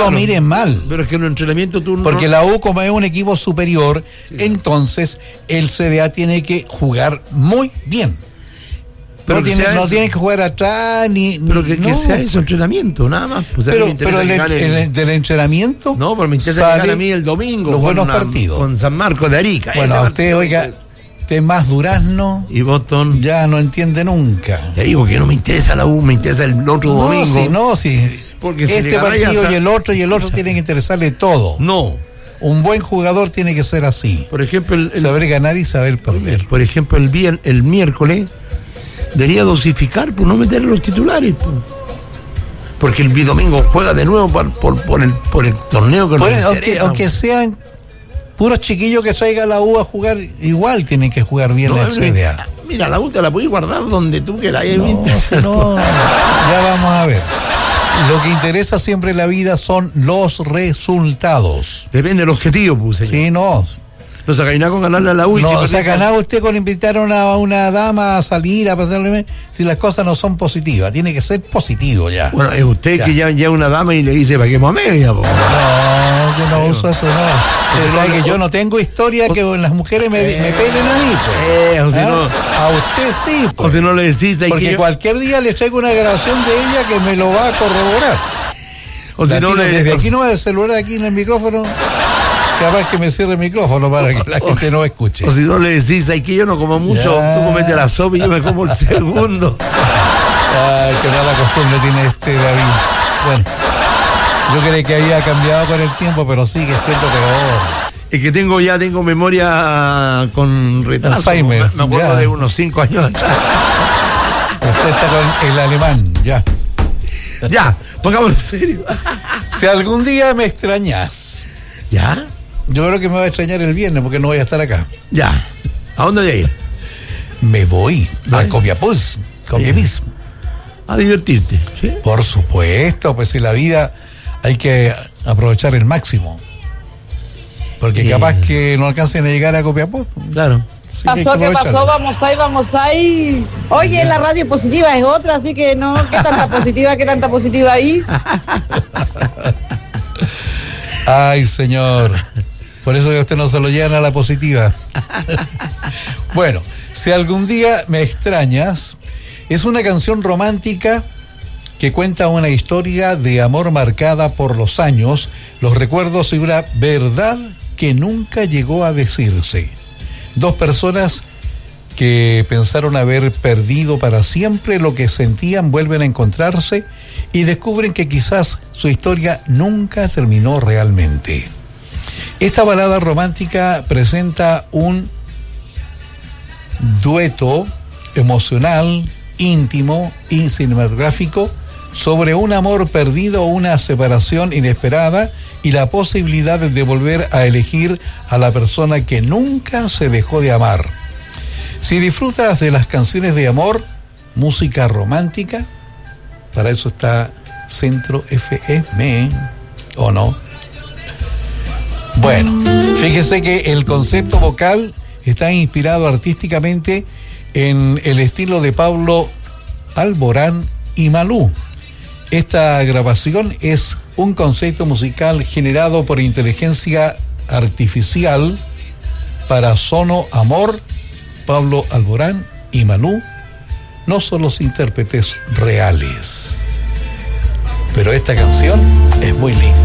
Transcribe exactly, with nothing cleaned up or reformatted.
claro, lo miren mal. Pero es que en los entrenamientos tú no... Porque la U, como es un equipo superior, sí, entonces el C D A tiene que jugar muy bien. Pero no, tiene, no tiene que jugar atrás ni... Pero que, no. que sea eso, entrenamiento, nada más. Pues pero pero el, el, el, del entrenamiento... No, pero me interesa que gane a mí el domingo. Los buenos una, partidos. Con San Marcos de Arica. Bueno, a usted, oiga... Usted más durazno y Boston ya no entiende nunca. Ya digo que no me interesa la U, me interesa el otro no, domingo. Si, no, si porque este si partido y el otro y el otro tienen que interesarle todo. No. Un buen jugador tiene que ser así. Por ejemplo, el, el, saber ganar y saber perder. Por ejemplo, el bien, el miércoles debería dosificar, pues no meter los titulares, pues. Porque el domingo juega de nuevo por, por, por, el, por el torneo que nos interesa. Aunque, aunque sean puros chiquillos que traiga la U a jugar, igual tienen que jugar bien no, la C D A. Mira, la U te la puedes guardar donde tú quieras. No, si no, ya vamos a ver. Lo que interesa siempre en la vida son los resultados. Depende del objetivo, puse. Sí, no. No saca nada con ganarle a la U. Y no saca nada usted con invitar a una, una dama a salir, a pasarle, si las cosas no son positivas. Tiene que ser positivo ya. Bueno, es usted ya. que ya lleva una dama y le dice, ¿para qué media? Po? No, yo no uso eso, no. Usted sabe que yo no tengo historia que las mujeres me, eh, me pelen a mí. Pues. Eh, o si ¿Ah? no, a usted sí. Pues. O si no le decís... Porque que yo... cualquier día le traigo una grabación de ella que me lo va a corroborar. O si no le... Desde aquí no, el celular aquí en el micrófono... Capaz que me cierre el micrófono para que la gente no escuche. O si no le decís, ay, que yo no como mucho, ya. Tú comete la sopa y yo me como el segundo. Ay, qué mala costumbre tiene este David. Bueno, yo creí que había cambiado con el tiempo, pero sigue siendo peor. Es que tengo ya, tengo memoria con retraso. Alzheimer, me acuerdo ya. de unos cinco años atrás. Usted está con el alemán, ya. Ya, pongámoslo en serio. Si algún día me extrañas. ¿Ya? Yo creo que me va a extrañar el viernes porque no voy a estar acá. Ya. ¿A dónde voy a ir? Me voy a Copiapó, Copiapó. A divertirte, ¿sí? Por supuesto, pues en la vida hay que aprovechar el máximo. Porque Bien. capaz que no alcancen a llegar a Copiapó. Claro. Sí, pasó, ¿qué pasó? Vamos ahí, vamos ahí. Oye, la radio positiva es otra, así que no, ¿qué tanta positiva, qué tanta positiva ahí? Ay, señor. Por eso que usted no se lo llevan a la positiva. Bueno, si algún día me extrañas, es una canción romántica que cuenta una historia de amor marcada por los años, los recuerdos y una verdad que nunca llegó a decirse. Dos personas que pensaron haber perdido para siempre lo que sentían vuelven a encontrarse y descubren que quizás su historia nunca terminó realmente. Esta balada romántica presenta un dueto emocional, íntimo y cinematográfico sobre un amor perdido, una separación inesperada y la posibilidad de volver a elegir a la persona que nunca se dejó de amar. Si disfrutas de las canciones de amor, música romántica, para eso está Centro F M, ¿o no? Bueno, fíjese que el concepto vocal está inspirado artísticamente en el estilo de Pablo Alborán y Malú. Esta grabación es un concepto musical generado por inteligencia artificial para Sono Amor. Pablo Alborán y Malú no son los intérpretes reales, pero esta canción es muy linda.